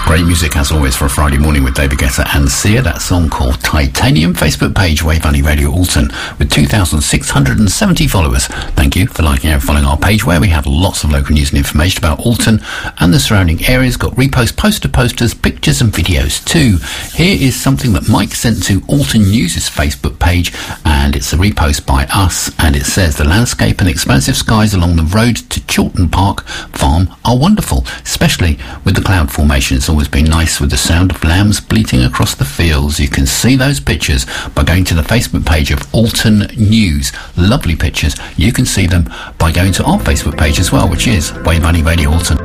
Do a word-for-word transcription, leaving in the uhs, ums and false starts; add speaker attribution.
Speaker 1: Great music as always for a Friday morning with David Guetta and Sia. That song called Titanium. Facebook page Wave Valley Radio Alton with two thousand six hundred seventy followers. Thank you for liking and following our page where we have lots of local news and information about Alton and the surrounding areas. Got repost, poster posters, pictures and videos too. Here is something that Mike sent to Alton News' Facebook page, and it's a repost by us, and it says the landscape and expansive skies along the road to Chilton Park Farm are wonderful, especially with the cloud formation. It's always been nice with the sound of lambs bleating across the fields. You can see those pictures by going to the Facebook page of Alton News. Lovely pictures. You can see them by going to our Facebook page as well, which is Wave Valley Radio Alton.